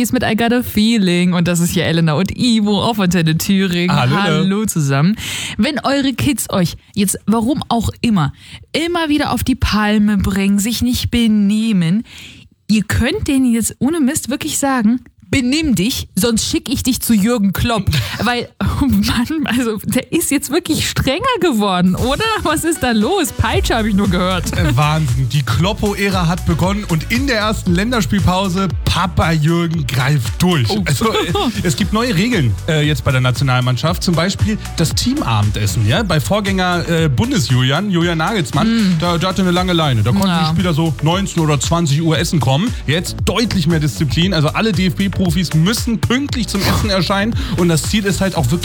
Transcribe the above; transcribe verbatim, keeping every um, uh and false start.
Steffi's mit I Got a Feeling und das ist hier Elena und Ivo auf Antenne Thüringen. Hallo. Hallo zusammen. Wenn eure Kids euch jetzt, warum auch immer, immer wieder auf die Palme bringen, sich nicht benehmen, ihr könnt denen jetzt ohne Mist wirklich sagen, benimm dich, sonst schicke ich dich zu Jürgen Klopp. Weil, oh Mann, also der ist jetzt wirklich strenger geworden, oder? Was ist da los? Peitsche habe ich nur gehört. Äh, Wahnsinn, die Kloppo-Ära hat begonnen und in der ersten Länderspielpause, Papa Jürgen greift durch. Oh. Also, äh, es gibt neue Regeln äh, jetzt bei der Nationalmannschaft, zum Beispiel das Teamabendessen. Ja? Bei Vorgänger äh, Bundes-Julian, Julian Nagelsmann, mm. da, da hatte eine lange Leine. Da konnten ja. die Spieler so neunzehn oder zwanzig Uhr essen kommen. Jetzt deutlich mehr Disziplin, also alle D F B Profis müssen pünktlich zum Essen erscheinen und das Ziel ist halt auch wirklich